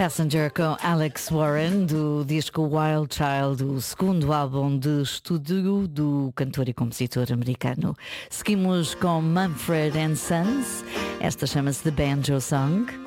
Passenger com Alex Warren, do disco Wild Child, o segundo álbum de estúdio do cantor e compositor americano. Seguimos com Mumford & Sons, esta chama-se The Banjo Song.